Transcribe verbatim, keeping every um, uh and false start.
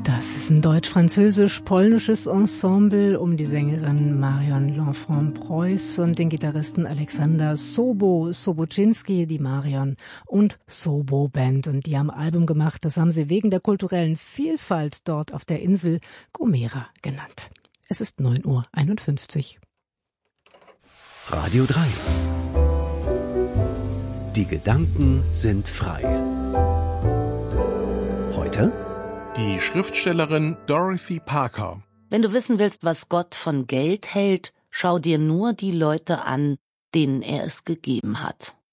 Das ist ein deutsch-französisch-polnisches Ensemble um die Sängerin Marion L'Enfant-Preuß und den Gitarristen Alexander Sobo Sobocinski, die Marion und Sobo Band. Und die haben ein Album gemacht, das haben sie wegen der kulturellen Vielfalt dort auf der Insel Gomera genannt. Es ist neun Uhr einundfünfzig. Radio drei. Die Gedanken sind frei. Heute die Schriftstellerin Dorothy Parker. Wenn du wissen willst, was Gott von Geld hält, schau dir nur die Leute an, denen er es gegeben hat.